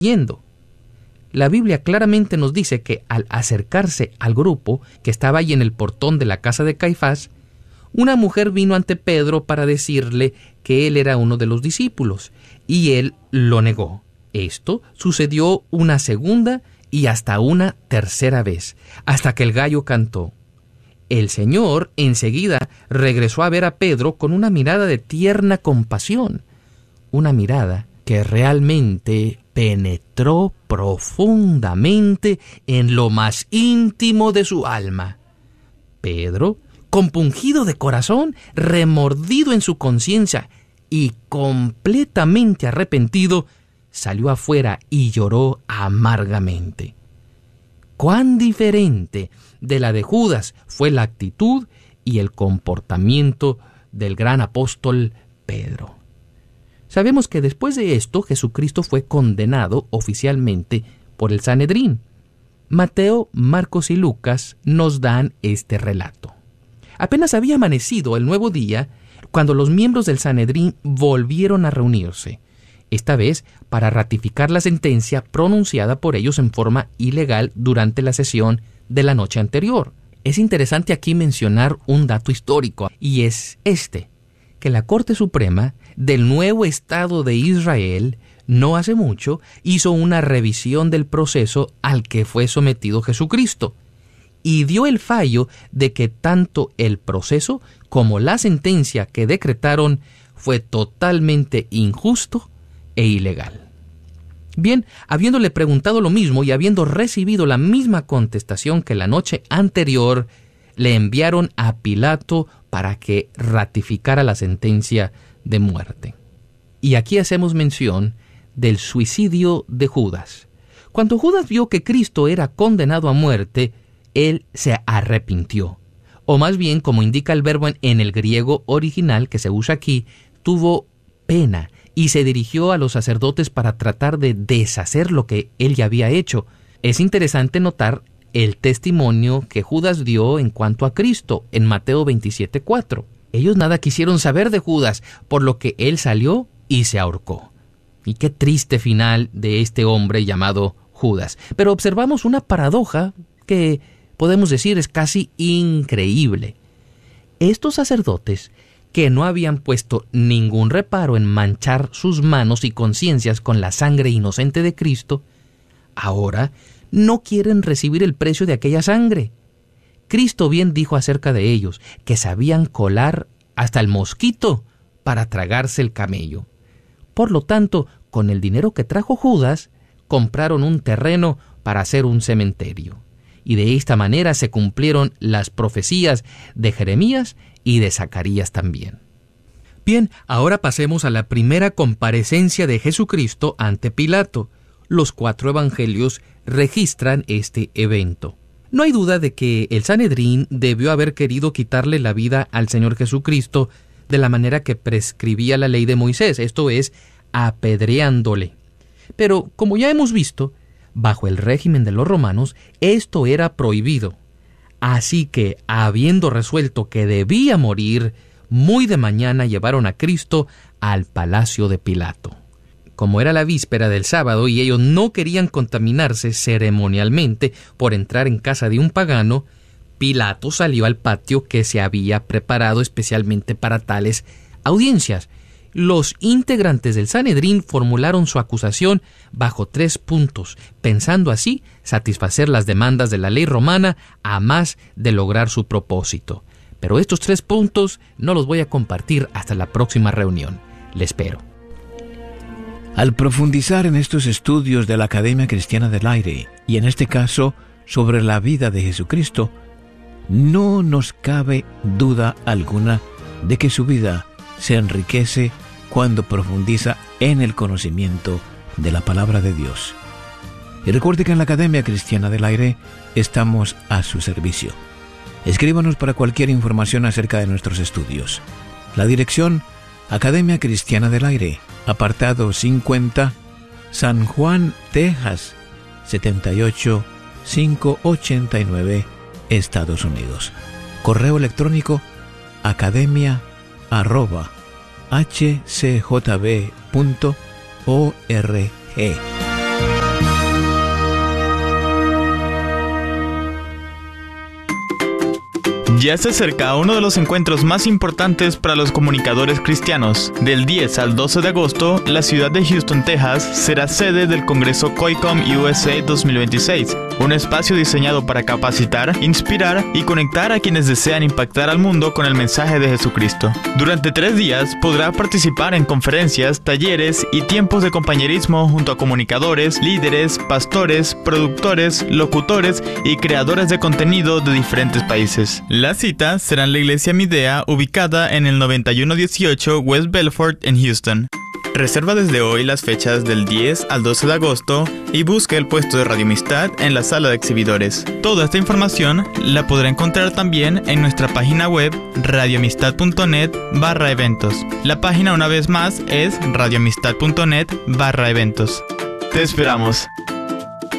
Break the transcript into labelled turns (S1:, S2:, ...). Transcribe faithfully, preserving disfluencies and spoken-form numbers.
S1: yendo. La Biblia claramente nos dice que al acercarse al grupo que estaba ahí en el portón de la casa de Caifás, una mujer vino ante Pedro para decirle que él era uno de los discípulos, y él lo negó. Esto sucedió una segunda y hasta una tercera vez, hasta que el gallo cantó. El Señor enseguida regresó a ver a Pedro con una mirada de tierna compasión, una mirada que realmente penetró profundamente en lo más íntimo de su alma. Pedro, compungido de corazón, remordido en su conciencia y completamente arrepentido, salió afuera y lloró amargamente. Cuán diferente de la de Judas fue la actitud y el comportamiento del gran apóstol Pedro. Sabemos que después de esto Jesucristo fue condenado oficialmente por el Sanedrín. Mateo, Marcos y Lucas nos dan este relato. Apenas había amanecido el nuevo día cuando los miembros del Sanedrín volvieron a reunirse, esta vez para ratificar la sentencia pronunciada por ellos en forma ilegal durante la sesión de la noche anterior. Es interesante aquí mencionar un dato histórico, y es este, que la Corte Suprema del nuevo Estado de Israel no hace mucho hizo una revisión del proceso al que fue sometido Jesucristo, y dio el fallo de que tanto el proceso como la sentencia que decretaron fue totalmente injusto e ilegal. Bien, habiéndole preguntado lo mismo y habiendo recibido la misma contestación que la noche anterior, le enviaron a Pilato para que ratificara la sentencia de muerte. Y aquí hacemos mención del suicidio de Judas. Cuando Judas vio que Cristo era condenado a muerte, él se arrepintió. O más bien, como indica el verbo en el griego original que se usa aquí, tuvo pena y se dirigió a los sacerdotes para tratar de deshacer lo que él ya había hecho. Es interesante notar el testimonio que Judas dio en cuanto a Cristo en Mateo veintisiete cuatro. Ellos nada quisieron saber de Judas, por lo que él salió y se ahorcó. Y qué triste final de este hombre llamado Judas. Pero observamos una paradoja que podemos decir es casi increíble. Estos sacerdotes, que no habían puesto ningún reparo en manchar sus manos y conciencias con la sangre inocente de Cristo, ahora no quieren recibir el precio de aquella sangre. Cristo bien dijo acerca de ellos que sabían colar hasta el mosquito para tragarse el camello. Por lo tanto, con el dinero que trajo Judas, compraron un terreno para hacer un cementerio. Y de esta manera se cumplieron las profecías de Jeremías y de Zacarías también. Bien, ahora pasemos a la primera comparecencia de Jesucristo ante Pilato. Los cuatro evangelios registran este evento. No hay duda de que el Sanedrín debió haber querido quitarle la vida al Señor Jesucristo de la manera que prescribía la ley de Moisés, esto es, apedreándole. Pero, como ya hemos visto, bajo el régimen de los romanos, esto era prohibido. Así que, habiendo resuelto que debía morir, muy de mañana llevaron a Cristo al palacio de Pilato. Como era la víspera del sábado y ellos no querían contaminarse ceremonialmente por entrar en casa de un pagano, Pilato salió al patio que se había preparado especialmente para tales audiencias. Los integrantes del Sanedrín formularon su acusación bajo tres puntos, pensando así satisfacer las demandas de la ley romana a más de lograr su propósito. Pero estos tres puntos no los voy a compartir hasta la próxima reunión. Le espero.
S2: Al profundizar en estos estudios de la Academia Cristiana del Aire, y en este caso sobre la vida de Jesucristo, no nos cabe duda alguna de que su vida se enriquece cuando profundiza en el conocimiento de la palabra de Dios. Y recuerde que en la Academia Cristiana del Aire estamos a su servicio. Escríbanos para cualquier información acerca de nuestros estudios. La dirección: Academia Cristiana del Aire, apartado cincuenta, San Juan, Texas, setenta y ocho mil quinientos ochenta y nueve, Estados Unidos. Correo electrónico: academia arroba h c j b punto org.
S3: Ya se acerca uno de los encuentros más importantes para los comunicadores cristianos. Del diez al doce de agosto, la ciudad de Houston, Texas, será sede del Congreso COICOM U S A dos mil veintiséis, un espacio diseñado para capacitar, inspirar y conectar a quienes desean impactar al mundo con el mensaje de Jesucristo. Durante tres días podrá participar en conferencias, talleres y tiempos de compañerismo junto a comunicadores, líderes, pastores, productores, locutores y creadores de contenido de diferentes países. La cita será en la iglesia Midea, ubicada en el noventa y uno dieciocho West Belfort en Houston. Reserva desde hoy las fechas del diez al doce de agosto y busca el puesto de Radio Amistad en la sala de exhibidores. Toda esta información la podrá encontrar también en nuestra página web radioamistad.net barra eventos. La página una vez más es radioamistad.net barra eventos. Te esperamos.